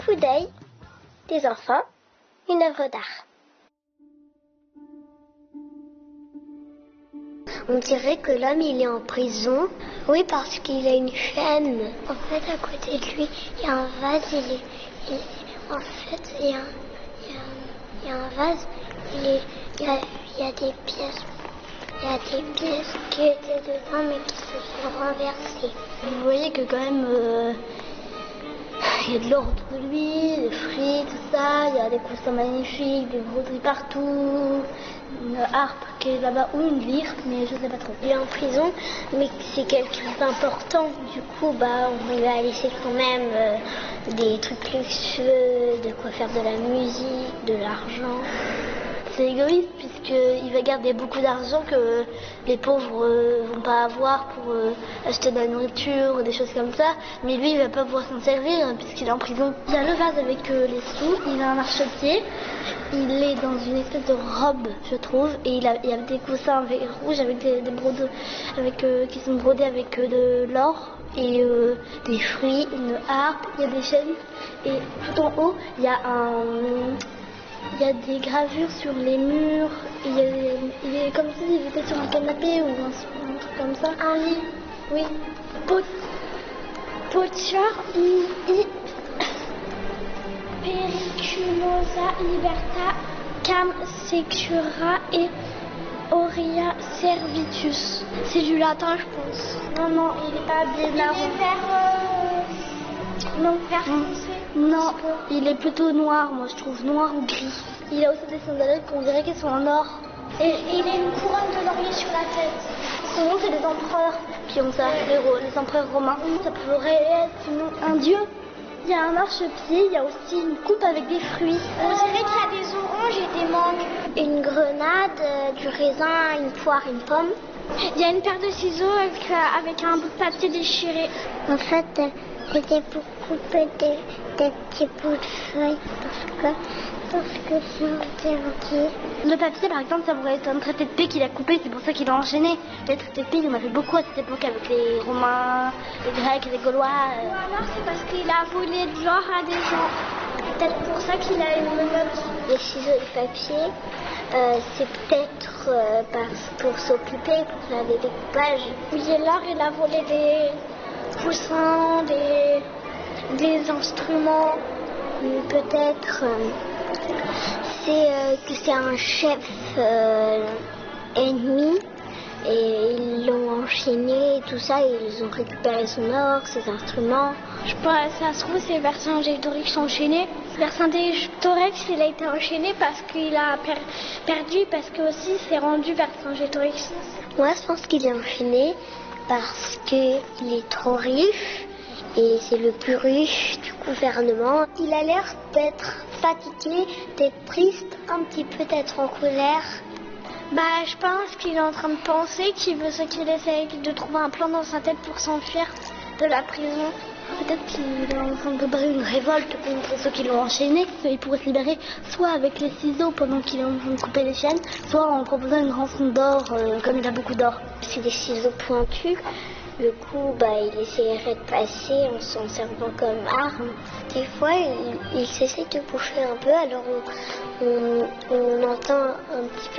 coup d'œil des enfants, une œuvre d'art. On dirait que l'homme il est en prison. Oui, parce qu'il a une chaîne. En fait, à côté de lui, il y a un vase. En fait, il y a un vase. Il y a des pièces. Il y a des pièces qui étaient dedans, mais qui se sont renversées. Vous voyez que quand même, il y a de l'or autour de lui, des fruits, tout ça. Il y a des coussins magnifiques, des broderies partout. Une harpe qui est là-bas ou une lyre, mais je sais pas trop. Il est en prison, mais c'est quelqu'un d'important. Du coup, on lui a laissé quand même des trucs luxueux, de quoi faire de la musique, de l'argent. C'est égoïste puisqu'il va garder beaucoup d'argent que les pauvres vont pas avoir pour acheter de la nourriture ou des choses comme ça. Mais lui, il va pas pouvoir s'en servir puisqu'il est en prison. Il a le vase avec les sous, il a un marchepied. Il est dans une espèce de robe, je trouve, et il y a des coussins rouges avec des brodeaux, qui sont brodés avec de l'or et des fruits, une harpe, il y a des chaînes. Et tout en haut, il y a des gravures sur les murs. Il est comme s'il était sur un canapé ou un truc comme ça. Un lit. Oui. Potior periculosa liberta cam secura et aurea servitus. C'est du latin, je pense. Non, il est pas habillé de marron. Vert foncé. Non, il est plutôt noir, moi je trouve, noir ou gris. Il a aussi des sandalettes qu'on dirait qu'elles sont en or. Et il a une couronne de laurier sur la tête. Sinon, c'est les empereurs qui ont ça, les empereurs romains. Ça pourrait être sinon un dieu. Il y a un marchepied, il y a aussi une coupe avec des fruits. On dirait qu'il y a des oranges et des mangues. Une grenade, du raisin, une poire, une pomme. Il y a une paire de ciseaux avec un bout de papier déchiré. En fait, c'était pour couper des petits bouts de feuilles parce que c'est interdit. Le papier, par exemple, ça pourrait être un traité de paix qu'il a coupé, c'est pour ça qu'il a enchaîné. Les traités de paix, il en a fait beaucoup à cette époque avec les Romains, les Grecs, les Gaulois. Ou alors c'est parce qu'il a volé de l'or à des gens. Peut-être pour ça qu'il a une menotte. Les ciseaux et le papier, c'est peut-être pour s'occuper, pour faire des découpages. Oui, et l'or, il a volé des coussins, des instruments. Peut-être que c'est un chef ennemi et ils l'ont enchaîné et tout ça et ils ont récupéré son or, ses instruments. Je pense que ça se trouve c'est Vercingétorix enchaîné. Vercingétorix il a été enchaîné parce qu'il a perdu parce que aussi c'est rendu Vercingétorix. Moi je pense qu'il est enchaîné parce qu'il est trop riche. Et c'est le plus riche du gouvernement. Il a l'air d'être fatigué, d'être triste, un petit peu d'être en colère. Je pense qu'il est en train de penser qu'il essaie de trouver un plan dans sa tête pour s'enfuir de la prison. Peut-être qu'il est en train de préparer une révolte contre ceux qui l'ont enchaîné. Il pourrait se libérer soit avec les ciseaux pendant qu'il est en train de couper les chaînes, soit en proposant une rançon d'or, comme il a beaucoup d'or. C'est des ciseaux pointus. Le coup, il essaierait de passer en s'en servant comme arme. Des fois, il s'essaie de bouger un peu, alors on entend un petit peu